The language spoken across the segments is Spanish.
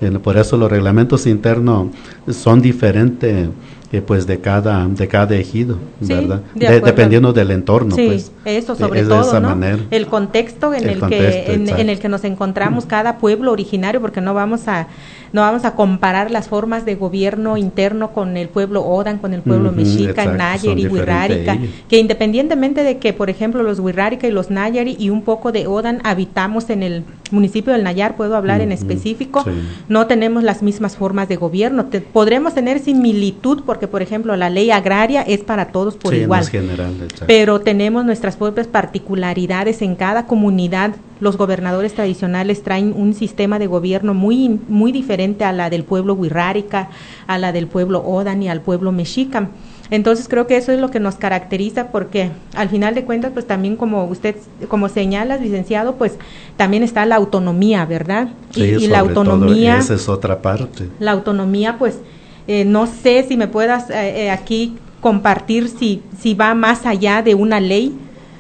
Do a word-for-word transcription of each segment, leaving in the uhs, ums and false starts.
Eh, por eso los reglamentos internos son diferentes eh, pues de cada de cada ejido, sí, ¿verdad? De de, dependiendo del entorno, sí, pues. Eso sobre es todo, de esa ¿no? manera. El contexto en el, el contexto, que en, en el que nos encontramos cada pueblo originario, porque no vamos a no vamos a comparar las formas de gobierno interno con el pueblo Odan, con el pueblo Uh-huh, mexica, exacto, Nayari, Wixárika, que independientemente de que, por ejemplo, los Wixárika y los Nayari y un poco de Odan habitamos en el municipio del Nayar, puedo hablar uh-huh, en específico, sí. No tenemos las mismas formas de gobierno. Te, podremos tener similitud porque, por ejemplo, la ley agraria es para todos por sí, igual, no es general, pero tenemos nuestras propias particularidades en cada comunidad. Los gobernadores tradicionales traen un sistema de gobierno muy muy diferente a la del pueblo Wixárika, a la del pueblo Odan y al pueblo mexica. Entonces creo que eso es lo que nos caracteriza, porque al final de cuentas, pues también como usted, como señala, licenciado, pues también está la autonomía, ¿verdad? Sí, y, y la autonomía, todo, esa es otra parte. La autonomía, pues eh, no sé si me puedas eh, aquí compartir si si va más allá de una ley,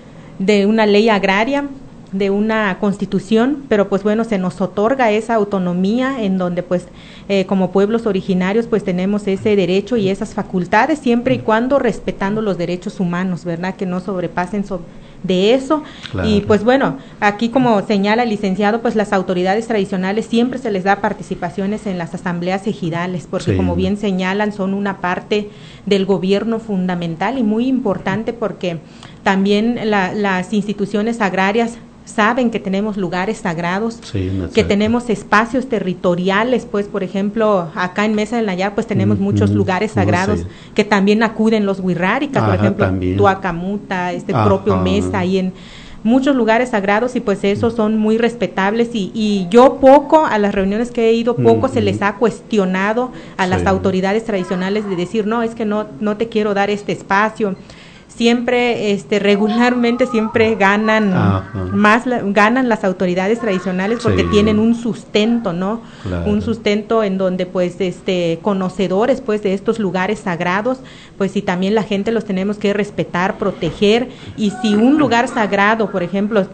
de una ley agraria, de una constitución, pero pues bueno, se nos otorga esa autonomía en donde pues eh, como pueblos originarios pues tenemos ese derecho y esas facultades, siempre y cuando respetando los derechos humanos, ¿verdad? Que no sobrepasen sobre de eso. Claro. Y pues bueno, aquí como señala el licenciado, pues las autoridades tradicionales siempre se les da participaciones en las asambleas ejidales, porque sí, como bien señalan, son una parte del gobierno fundamental y muy importante, porque también la, las instituciones agrarias saben que tenemos lugares sagrados, sí, no que tenemos espacios territoriales, pues por ejemplo acá en Mesa del Nayar pues tenemos mm, muchos mm, lugares sagrados, sí, que también acuden los Wixáricas, por ejemplo también. Tuacamuta, este Ajá. propio Mesa, y en muchos lugares sagrados, y pues esos son muy respetables, y, y yo poco, a las reuniones que he ido, poco mm, se les ha cuestionado a sí. las autoridades tradicionales de decir, no, es que no, no te quiero dar este espacio. Siempre, este, regularmente siempre ganan Ajá. más, la, ganan las autoridades tradicionales porque sí. tienen un sustento, ¿no? Claro. Un sustento en donde, pues, este, conocedores, pues, de estos lugares sagrados, pues, si también la gente los tenemos que respetar, proteger, y si un lugar sagrado, por ejemplo,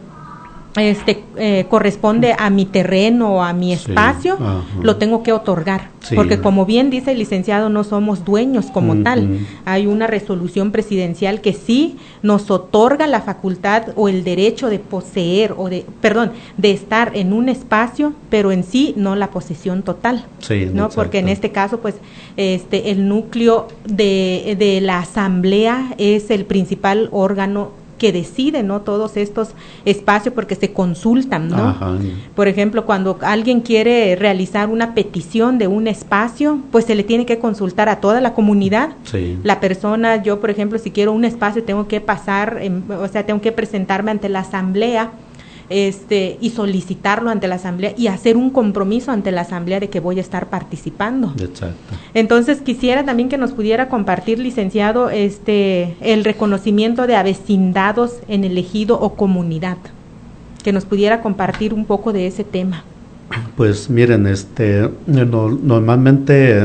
este eh, corresponde a mi terreno o a mi espacio, sí, lo tengo que otorgar, sí. porque como bien dice el licenciado, no somos dueños como uh-huh. tal. Hay una resolución presidencial que sí nos otorga la facultad o el derecho de poseer o de, perdón, de estar en un espacio, pero en sí no la posesión total, sí, ¿no? Exacto. Porque en este caso, pues, este el núcleo de, de la asamblea es el principal órgano que decide, ¿no? Todos estos espacios, porque se consultan, ¿no? Ajá. Por ejemplo, cuando alguien quiere realizar una petición de un espacio, pues se le tiene que consultar a toda la comunidad. Sí. La persona, yo por ejemplo, si quiero un espacio, tengo que pasar, en, o sea, tengo que presentarme ante la asamblea, este, y solicitarlo ante la asamblea y hacer un compromiso ante la asamblea de que voy a estar participando. Exacto. Entonces quisiera también que nos pudiera compartir, licenciado, este, el reconocimiento de avecindados en el ejido o comunidad, que nos pudiera compartir un poco de ese tema. Pues miren, este, no, normalmente,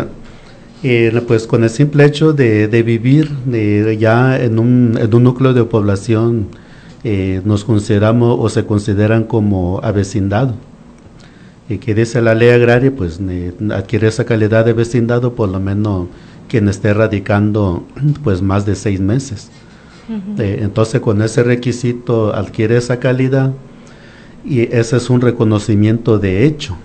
eh, pues con el simple hecho de, de vivir de, ya en un, en un núcleo de población, Eh, nos consideramos o se consideran como avecindado, y que dice la ley agraria, pues eh, adquiere esa calidad de vecindado por lo menos quien esté radicando pues más de seis meses. Uh-huh. eh, entonces con ese requisito adquiere esa calidad, y ese es un reconocimiento de hecho,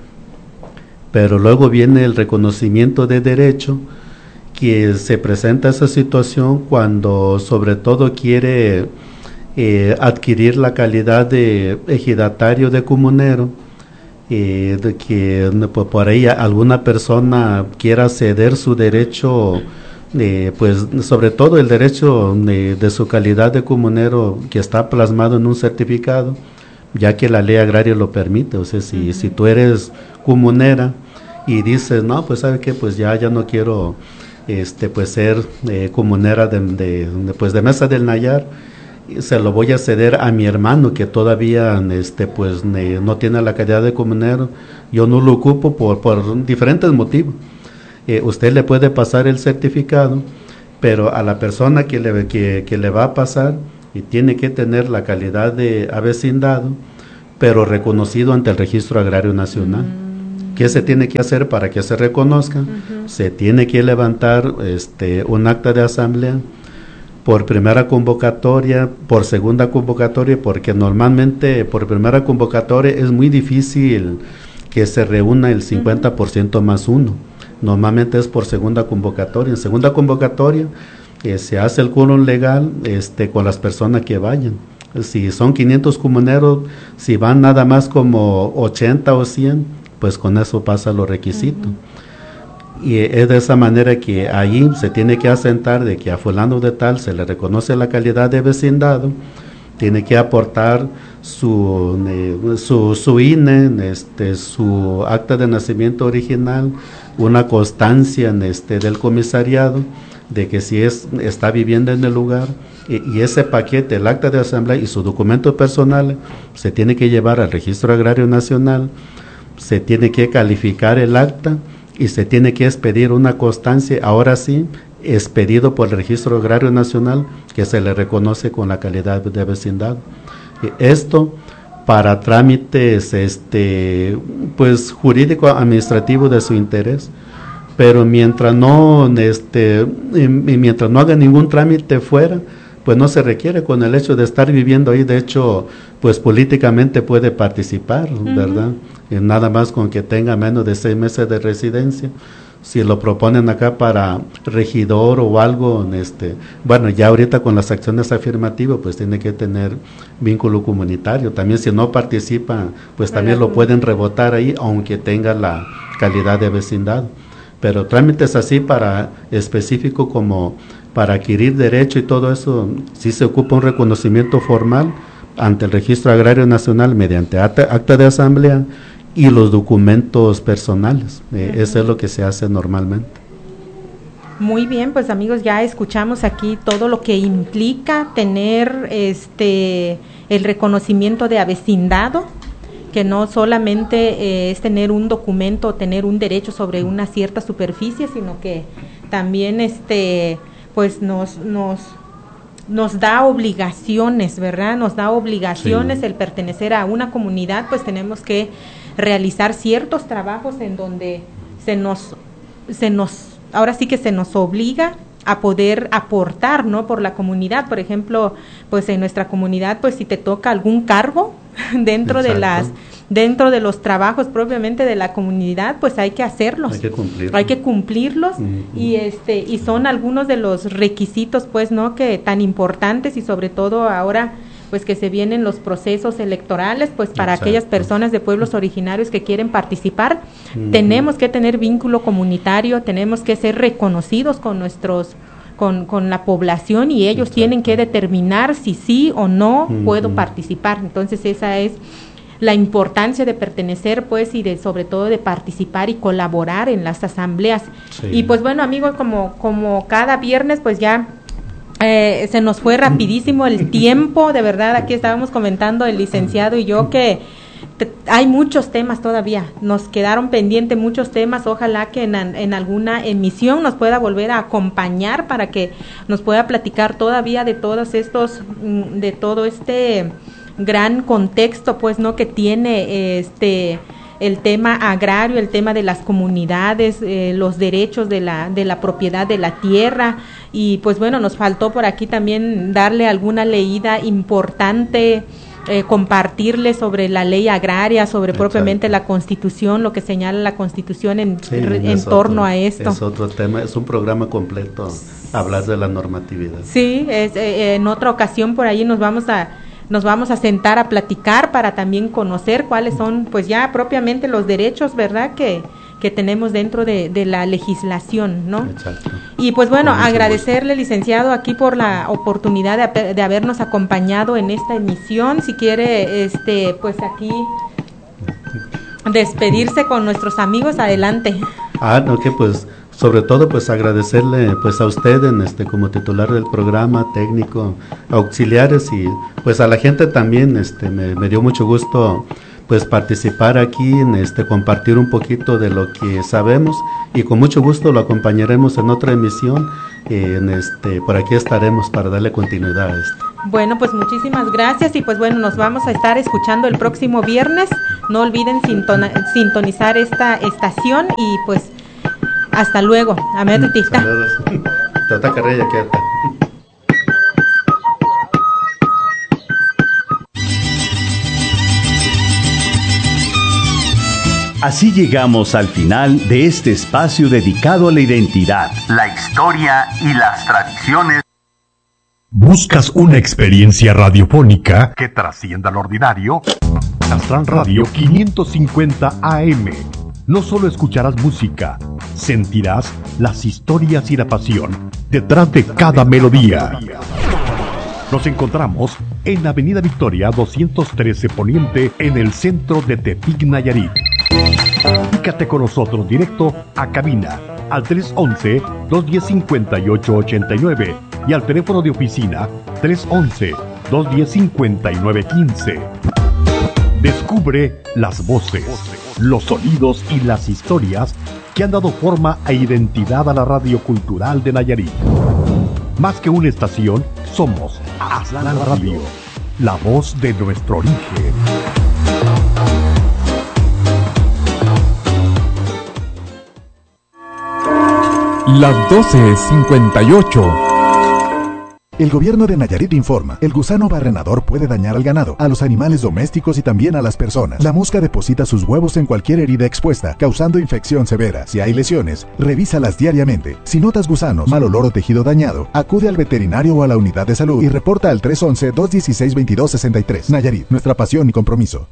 pero luego viene el reconocimiento de derecho, que se presenta esa situación cuando sobre todo quiere Eh, adquirir la calidad de ejidatario, de comunero, eh, de que por, por ahí alguna persona quiera ceder su derecho, eh, pues sobre todo el derecho de, de su calidad de comunero, que está plasmado en un certificado, ya que la ley agraria lo permite. O sea, si, uh-huh. si tú eres comunera y dices, no, pues sabe qué, pues ya, ya no quiero este, pues ser eh, comunera de, de, de, pues de Mesa del Nayar, se lo voy a ceder a mi hermano que todavía este pues ne, no tiene la calidad de comunero, yo no lo ocupo por, por diferentes motivos. Eh, usted le puede pasar el certificado, pero a la persona que le, que, que le va a pasar, y tiene que tener la calidad de avecindado, pero reconocido ante el Registro Agrario Nacional, mm. ¿Qué se tiene que hacer para que se reconozca? Uh-huh. Se tiene que levantar este, un acta de asamblea por primera convocatoria, por segunda convocatoria, porque normalmente por primera convocatoria es muy difícil que se reúna el cincuenta por ciento uh-huh. más uno. Normalmente es por segunda convocatoria. En segunda convocatoria eh, se hace el quórum legal este, con las personas que vayan. Si son quinientos comuneros, si van nada más como ochenta o cien, pues con eso pasa los requisitos. Uh-huh. Y es de esa manera que ahí se tiene que asentar de que a fulano de tal se le reconoce la calidad de vecindado, tiene que aportar su, eh, su, su I N E, este, su acta de nacimiento original, una constancia en este, del comisariado, de que si es, está viviendo en el lugar, y, y ese paquete, el acta de asamblea y sus documentos personales, se tiene que llevar al Registro Agrario Nacional, se tiene que calificar el acta y se tiene que expedir una constancia, ahora sí, expedido por el Registro Agrario Nacional, que se le reconoce con la calidad de vecindad. Esto para trámites este, pues, jurídico-administrativos de su interés, pero mientras no, este, y, y mientras no haga ningún trámite fuera, pues no se requiere. Con el hecho de estar viviendo ahí, de hecho, pues políticamente puede participar, uh-huh. ¿verdad? Y nada más con que tenga menos de seis meses de residencia. Si lo proponen acá para regidor o algo, este, bueno, ya ahorita con las acciones afirmativas, pues tiene que tener vínculo comunitario. También si no participa, pues también lo pueden rebotar ahí, aunque tenga la calidad de vecindad. Pero trámites así para específico como para adquirir derecho y todo eso, sí se ocupa un reconocimiento formal ante el Registro Agrario Nacional mediante acta, acta de asamblea y los documentos personales. Eh, uh-huh. Eso es lo que se hace normalmente. Muy bien, pues amigos, ya escuchamos aquí todo lo que implica tener este el reconocimiento de avecindado, que no solamente eh, es tener un documento, tener un derecho sobre una cierta superficie, sino que también este pues nos nos nos da obligaciones, ¿verdad? Nos da obligaciones sí. El pertenecer a una comunidad, pues tenemos que realizar ciertos trabajos en donde se nos se nos ahora sí que se nos obliga a poder aportar, ¿no? Por la comunidad. Por ejemplo, pues en nuestra comunidad, pues si te toca algún cargo dentro Exacto. de las dentro de los trabajos propiamente de la comunidad, pues hay que hacerlos, hay que cumplirlos, hay que cumplirlos uh-huh. y este y son algunos de los requisitos, pues, ¿no? Que tan importantes, y sobre todo ahora, pues que se vienen los procesos electorales, pues para Exacto. aquellas personas de pueblos originarios que quieren participar, uh-huh. tenemos que tener vínculo comunitario, tenemos que ser reconocidos con nuestros Con, con la población, y ellos Exacto. tienen que determinar si sí o no uh-huh. puedo participar. Entonces esa es la importancia de pertenecer, pues, y de sobre todo de participar y colaborar en las asambleas. Sí. Y pues bueno, amigos, como como cada viernes, pues ya eh, se nos fue rapidísimo el tiempo, de verdad. Aquí estábamos comentando el licenciado y yo que te, hay muchos temas todavía, nos quedaron pendientes muchos temas. Ojalá que en, en alguna emisión nos pueda volver a acompañar para que nos pueda platicar todavía de todos estos, de todo este gran contexto, pues, ¿no? Que tiene este el tema agrario, el tema de las comunidades, eh, los derechos de la de la propiedad de la tierra. Y pues bueno, nos faltó por aquí también darle alguna leída importante, eh, compartirle sobre la ley agraria, sobre Exacto. propiamente la Constitución, lo que señala la Constitución en, sí, en torno otro, a esto. Es otro tema, es un programa completo, hablar de la normatividad. Sí, es, eh, en otra ocasión por ahí nos vamos a nos vamos a sentar a platicar para también conocer cuáles son, pues ya propiamente los derechos, ¿verdad?, que, que tenemos dentro de, de la legislación, ¿no? Exacto. Y pues bueno, agradecerle, licenciado, aquí por la oportunidad de, de habernos acompañado en esta emisión. Si quiere, este, pues aquí despedirse con nuestros amigos, adelante. Ah, ok, pues sobre todo pues agradecerle pues a usted en este como titular del programa, técnico, auxiliares, y pues a la gente también. Este me, me dio mucho gusto pues participar aquí, en este compartir un poquito de lo que sabemos, y con mucho gusto lo acompañaremos en otra emisión eh, en este, por aquí estaremos para darle continuidad a esto. Bueno, pues muchísimas gracias y pues bueno, nos vamos a estar escuchando el próximo viernes. No olviden sintona, sintonizar esta estación y pues hasta luego. Amén. Saludos. Tata Carrella, quédate. Así llegamos al final de este espacio dedicado a la identidad, la historia y las tradiciones. ¿Buscas una experiencia radiofónica que trascienda lo ordinario? Aztlán Radio quinientos cincuenta A M. No solo escucharás música, sentirás las historias y la pasión detrás de cada melodía. Nos encontramos en Avenida Victoria doscientos trece Poniente, en el centro de Tepic, Nayarit. Comunícate con nosotros directo a cabina al tres once, dos diez, cincuenta y ocho ochenta y nueve y al teléfono de oficina tres once, dos diez, cincuenta y nueve quince. Descubre las voces, los sonidos y las historias que han dado forma e identidad a la radio cultural de Nayarit. Más que una estación, somos Aztlán Radio, la voz de nuestro origen. Las doce cincuenta y ocho. El gobierno de Nayarit informa, el gusano barrenador puede dañar al ganado, a los animales domésticos y también a las personas. La mosca deposita sus huevos en cualquier herida expuesta, causando infección severa. Si hay lesiones, revísalas diariamente. Si notas gusanos, mal olor o tejido dañado, acude al veterinario o a la unidad de salud y reporta al tres once, dos dieciséis, veintidós sesenta y tres. Nayarit, nuestra pasión y compromiso.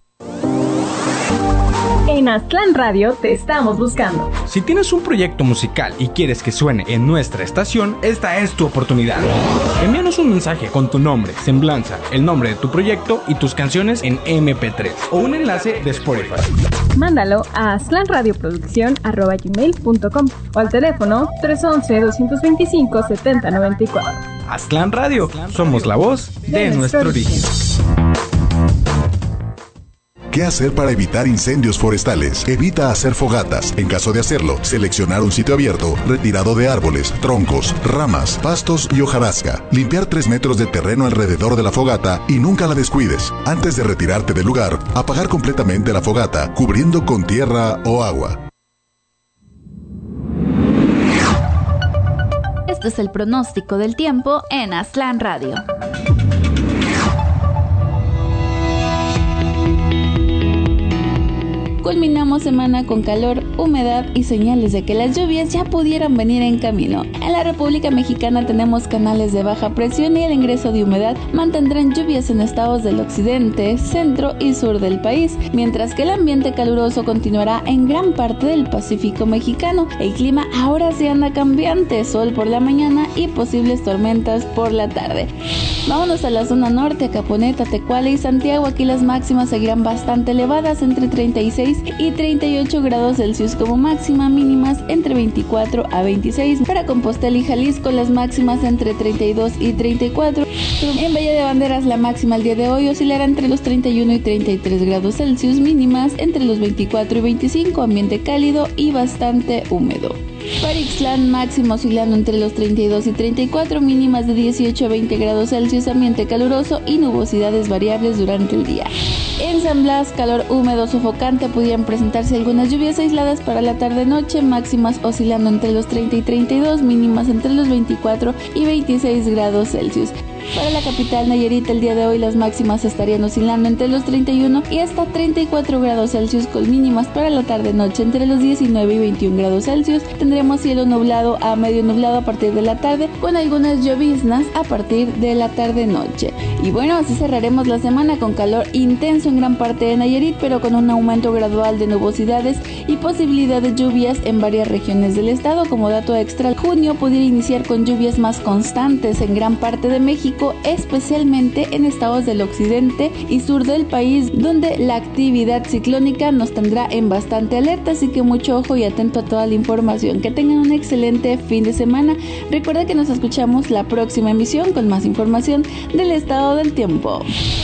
En Aztlán Radio te estamos buscando. Si tienes un proyecto musical y quieres que suene en nuestra estación, esta es tu oportunidad. Envíanos un mensaje con tu nombre, semblanza, el nombre de tu proyecto y tus canciones en eme pe tres o un enlace de Spotify. Mándalo a aztlanradioproducción arroba gmail punto com o al teléfono tres once, doscientos veinticinco, setenta noventa y cuatro. Aztlán Radio, somos la voz de, de nuestro origen. ¿Qué hacer para evitar incendios forestales? Evita hacer fogatas. En caso de hacerlo, seleccionar un sitio abierto, retirado de árboles, troncos, ramas, pastos y hojarasca. Limpiar tres metros de terreno alrededor de la fogata y nunca la descuides. Antes de retirarte del lugar, apagar completamente la fogata, cubriendo con tierra o agua. Este es el pronóstico del tiempo en Aztlán Radio. Culminamos semana con calor, humedad y señales de que las lluvias ya pudieran venir en camino. En la República Mexicana tenemos canales de baja presión y el ingreso de humedad mantendrán lluvias en estados del occidente, centro y sur del país, mientras que el ambiente caluroso continuará en gran parte del Pacífico mexicano. El clima ahora se anda cambiante, sol por la mañana y posibles tormentas por la tarde. Vámonos a la zona norte, a Caponeta, Tecuala y Santiago. Aquí las máximas seguirán bastante elevadas, entre treinta y seis y treinta y ocho grados Celsius como máxima, mínimas entre veinticuatro a veintiséis. Para Compostela y Jalisco las máximas entre treinta y dos y treinta y cuatro. En Valle de Banderas la máxima el día de hoy oscilará entre los treinta y uno y treinta y tres grados Celsius, mínimas entre los veinticuatro y veinticinco, ambiente cálido y bastante húmedo. Para Ixtlán máximo oscilando entre los treinta y dos y treinta y cuatro, mínimas de dieciocho a veinte grados Celsius, ambiente caluroso y nubosidades variables durante el día. En San Blas, calor húmedo sofocante, pudieran presentarse algunas lluvias aisladas para la tarde-noche, máximas oscilando entre los treinta y treinta y dos, mínimas entre los veinticuatro y veintiséis grados Celsius. Para la capital Nayarit el día de hoy las máximas estarían oscilando entre los treinta y uno y hasta treinta y cuatro grados Celsius, con mínimas para la tarde-noche entre los diecinueve y veintiún grados Celsius. Tendremos cielo nublado a medio nublado a partir de la tarde, con algunas lloviznas a partir de la tarde-noche. Y bueno, así cerraremos la semana con calor intenso en gran parte de Nayarit, pero con un aumento gradual de nubosidades y posibilidad de lluvias en varias regiones del estado. Como dato extra, junio pudiera iniciar con lluvias más constantes en gran parte de México, especialmente en estados del occidente y sur del país, donde la actividad ciclónica nos tendrá en bastante alerta, así que mucho ojo y atento a toda la información. Que tengan un excelente fin de semana. Recuerda que nos escuchamos la próxima emisión con más información del estado del tiempo.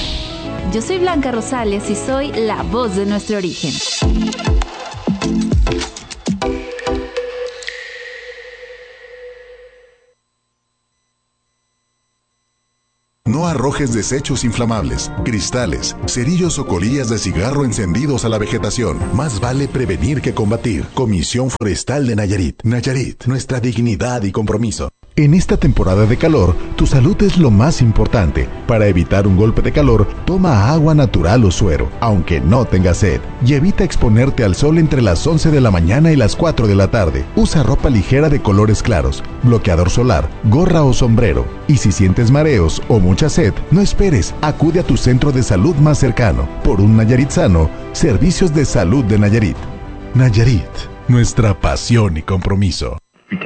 Yo soy Blanca Rosales y soy la voz de nuestro origen. No arrojes desechos inflamables, cristales, cerillos o colillas de cigarro encendidos a la vegetación. Más vale prevenir que combatir. Comisión Forestal de Nayarit. Nayarit, nuestra dignidad y compromiso. En esta temporada de calor, tu salud es lo más importante. Para evitar un golpe de calor, toma agua natural o suero, aunque no tengas sed. Y evita exponerte al sol entre las once de la mañana y las cuatro de la tarde. Usa ropa ligera de colores claros, bloqueador solar, gorra o sombrero. Y si sientes mareos o mucha sed, no esperes, acude a tu centro de salud más cercano. Por un Nayarit sano, Servicios de Salud de Nayarit. Nayarit, nuestra pasión y compromiso.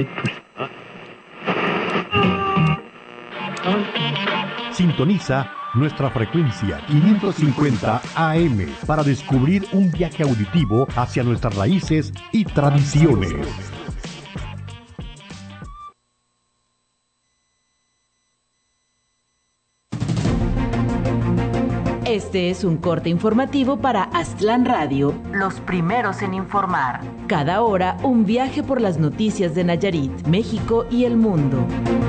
Sintoniza nuestra frecuencia quinientos cincuenta A M para descubrir un viaje auditivo hacia nuestras raíces y tradiciones. Este es un corte informativo para Aztlán Radio, los primeros en informar. Cada hora, un viaje por las noticias de Nayarit, México y el mundo.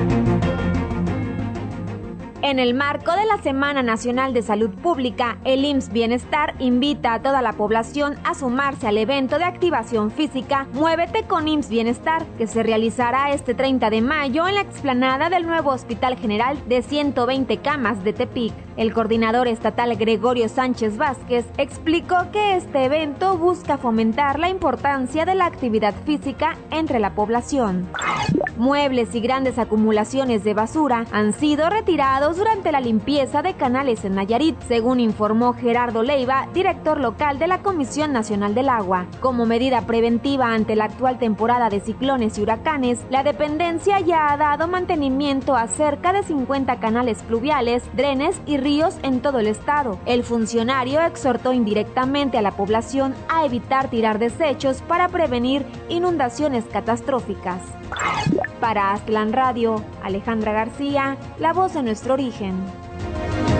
En el marco de la Semana Nacional de Salud Pública, el I M S S Bienestar invita a toda la población a sumarse al evento de activación física Muévete con I M S S Bienestar, que se realizará este treinta de mayo en la explanada del nuevo Hospital General de ciento veinte camas de Tepic. El coordinador estatal Gregorio Sánchez Vázquez explicó que este evento busca fomentar la importancia de la actividad física entre la población. Muebles y grandes acumulaciones de basura han sido retirados durante la limpieza de canales en Nayarit, según informó Gerardo Leiva, director local de la Comisión Nacional del Agua. Como medida preventiva ante la actual temporada de ciclones y huracanes, la dependencia ya ha dado mantenimiento a cerca de cincuenta canales pluviales, drenes y ríos en todo el estado. El funcionario exhortó indirectamente a la población a evitar tirar desechos para prevenir inundaciones catastróficas. Para Aztlán Radio, Alejandra García, la voz de nuestro origen.